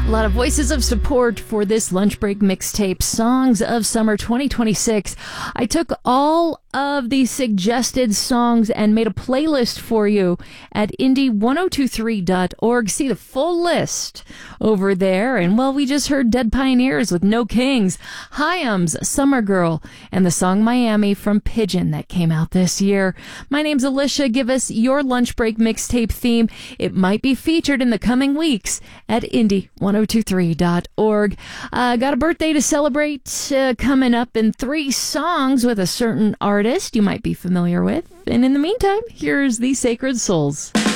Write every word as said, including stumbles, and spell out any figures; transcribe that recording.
A lot of voices of support for this lunch break mixtape, Songs of Summer twenty twenty-six. I took all of the suggested songs and made a playlist for you at indie ten twenty-three dot org. See the full list over there. And well, we just heard Dead Pioneers with No Kings, Hyams, Summer Girl, and the song Miami from Pigeon that came out this year. My name's Alicia. Give us your lunch break mixtape theme. It might be featured in the coming weeks at indie ten twenty-three dot org. Uh, got a birthday to celebrate uh, coming up in three songs with a certain artist you might be familiar with. And in the meantime, here's The Sacred Souls.